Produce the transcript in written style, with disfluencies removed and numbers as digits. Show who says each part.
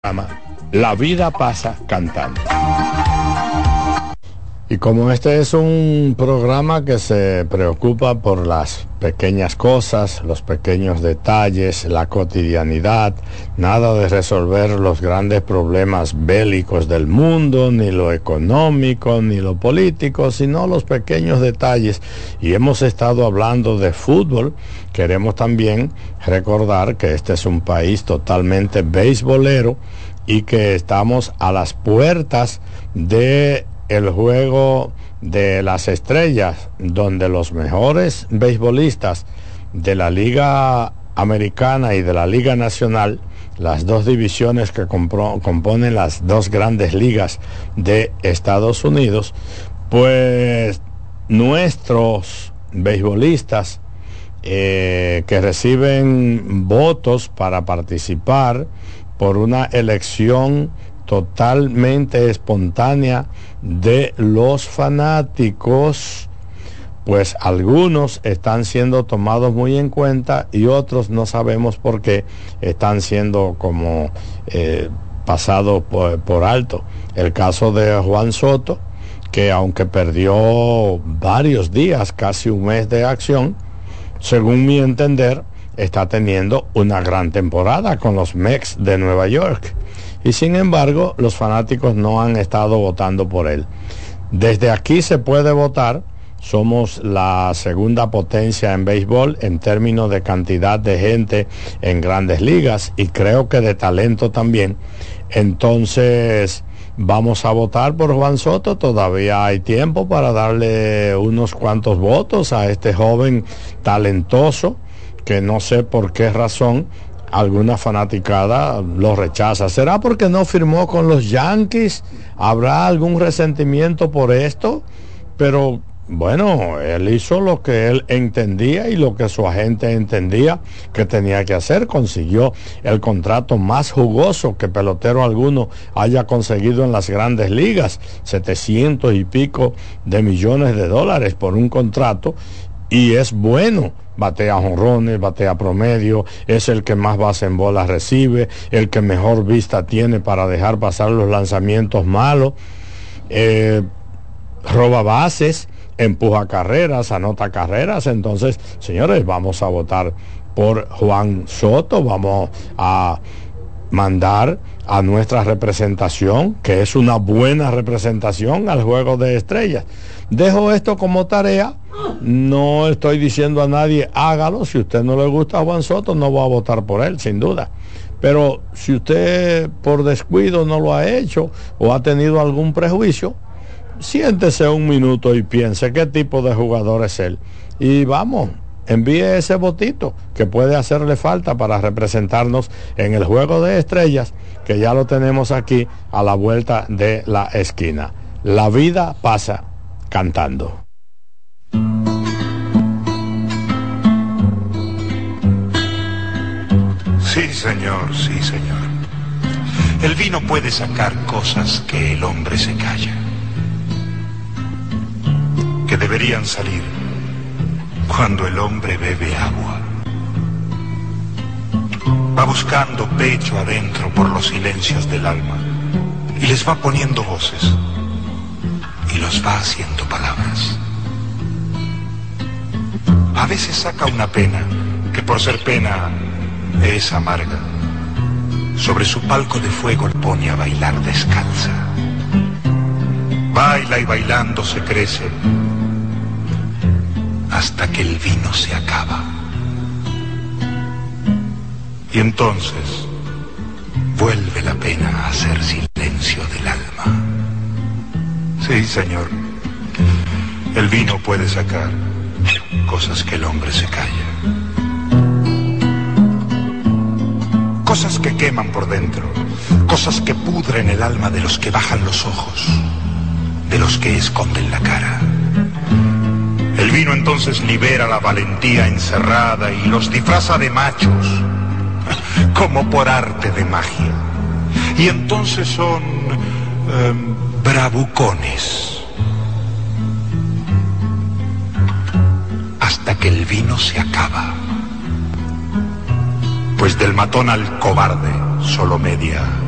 Speaker 1: La vida pasa cantando. Y como este es un programa que se preocupa por las pequeñas cosas, los pequeños detalles, la cotidianidad, nada de resolver los grandes problemas bélicos del mundo, ni lo económico, ni lo político, sino los pequeños detalles. Y hemos estado hablando de fútbol. Queremos también recordar que este es un país totalmente beisbolero y que estamos a las puertas de el juego de las estrellas, donde los mejores beisbolistas de la Liga Americana y de la Liga Nacional, las dos divisiones que componen las dos grandes ligas de Estados Unidos, pues nuestros beisbolistas que reciben votos para participar por una elección totalmente espontánea de los fanáticos, pues algunos están siendo tomados muy en cuenta y otros no sabemos por qué están siendo como pasados por alto. El caso de Juan Soto, que aunque perdió varios días, casi un mes de acción, según mi entender, está teniendo una gran temporada con los Mets de Nueva York. Y sin embargo, los fanáticos no han estado votando por él. Desde aquí se puede votar. Somos la segunda potencia en béisbol en términos de cantidad de gente en grandes ligas y creo que de talento también. Entonces, vamos a votar por Juan Soto. Todavía hay tiempo para darle unos cuantos votos a este joven talentoso que no sé por qué razón alguna fanaticada lo rechaza. ¿Será porque no firmó con los Yankees? ¿Habrá algún resentimiento por esto? Pero bueno, él hizo lo que él entendía y lo que su agente entendía que tenía que hacer. Consiguió el contrato más jugoso que pelotero alguno haya conseguido en las grandes ligas, 700 y pico de millones de dólares por un contrato, y es bueno. Batea jonrones, batea promedio, es el que más base en bolas recibe, el que mejor vista tiene para dejar pasar los lanzamientos malos, roba bases, empuja carreras, anota carreras. Entonces, señores, vamos a votar por Juan Soto, vamos a mandar a nuestra representación, que es una buena representación, al juego de estrellas. Dejo esto como tarea. No estoy diciendo a nadie hágalo. Si a usted no le gusta a Juan Soto, no va a votar por él, sin duda. Pero si usted por descuido no lo ha hecho o ha tenido algún prejuicio, siéntese un minuto y piense qué tipo de jugador es él. Y vamos, envíe ese votito que puede hacerle falta para representarnos en el juego de estrellas, que ya lo tenemos aquí a la vuelta de la esquina. La vida pasa cantando.
Speaker 2: Sí, señor, sí, señor. El vino puede sacar cosas que el hombre se calla, que deberían salir cuando el hombre bebe agua. Va buscando pecho adentro por los silencios del alma y les va poniendo voces y los va haciendo palabras. A veces saca una pena que por ser pena es amarga. Sobre su palco de fuego le pone a bailar descalza. Baila y bailando se crece hasta que el vino se acaba. Y entonces vuelve la pena a hacer silencio del alma. Sí, señor, el vino puede sacar cosas que el hombre se calla. Cosas que queman por dentro, cosas que pudren el alma de los que bajan los ojos, de los que esconden la cara. El vino entonces libera la valentía encerrada y los disfraza de machos, como por arte de magia. Y entonces son bravucones. Hasta que el vino se acaba. Pues del matón al cobarde solo media